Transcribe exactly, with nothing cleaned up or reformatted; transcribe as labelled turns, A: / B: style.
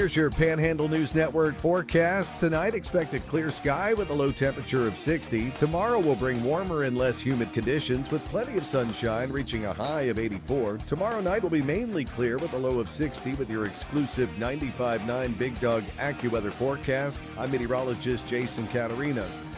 A: Here's your Panhandle News Network forecast. Tonight, expected clear sky with a low temperature of sixty. Tomorrow will bring warmer and less humid conditions with plenty of sunshine reaching a high of eighty-four. Tomorrow night will be mainly clear with a low of sixty with your exclusive ninety-five point nine Big Dog AccuWeather forecast. I'm meteorologist Jason Caterina.